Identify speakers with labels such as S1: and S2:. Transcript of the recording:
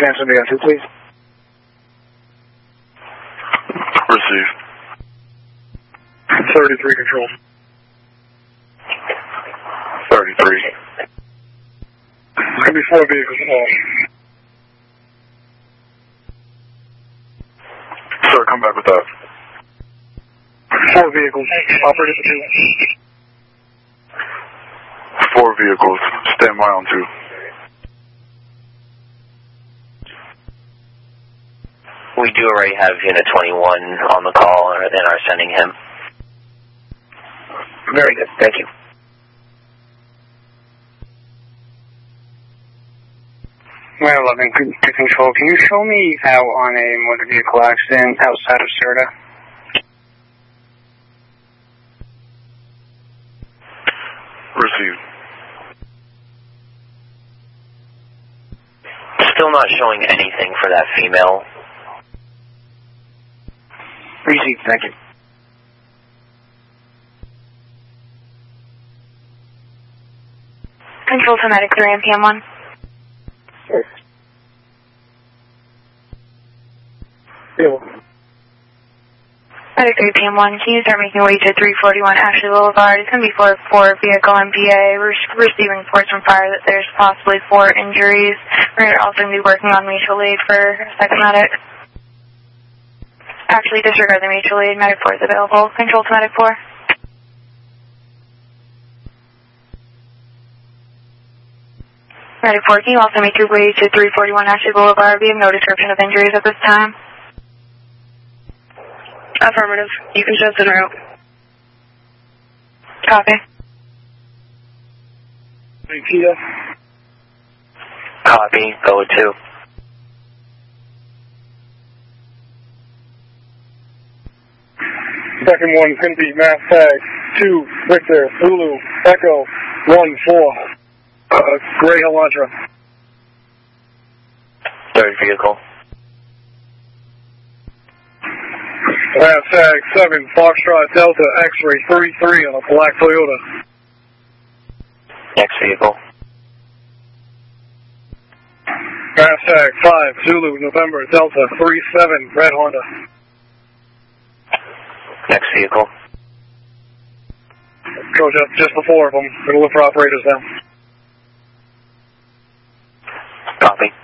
S1: can answer the answer, please.
S2: Receive.
S1: 33 control.
S2: 33.
S1: It's going to be 4 vehicles involved.
S2: Sir, come back with that.
S1: 4 vehicles. Operated for 2.
S2: 4 vehicles. Stand by on 2.
S3: We do already have Unit 21 on the call and are sending him.
S1: Very good. Thank you. Well, 11 to control. Can you show me out on a motor vehicle accident outside of Serta?
S2: Receive.
S3: Still not showing anything for that female.
S1: Receive. Thank you.
S4: Control to Medic 3 MPM 1.
S1: Yes. Yeah.
S4: Medic 3 PM 1, can you start making your way to 341 Ashley Boulevard? It's going to be for vehicle MPA. We're receiving reports from fire that there's possibly 4 injuries. We're also going to be working on mutual aid for second medic. Actually, disregard the mutual aid. Medic 4 is available. Control to Medic 4. Medic 4, can you also make your way to 341 Ashley Boulevard? We have no description of injuries at this time.
S5: Affirmative. You can just en route.
S4: Copy.
S1: Kia.
S3: Copy. Go with 2.
S1: Second one can be Mass Tag 2 Victor Zulu Echo 1-4 Gray Elantra.
S3: Third vehicle.
S1: Mass Tag 7 Foxtrot Delta X-Ray 33 on a black Toyota.
S3: Next vehicle.
S1: Mass Tag 5 Zulu November Delta 37 Red Honda.
S3: Next vehicle.
S1: Go just the 4 of them. We're going to look for operators now.
S3: Copy.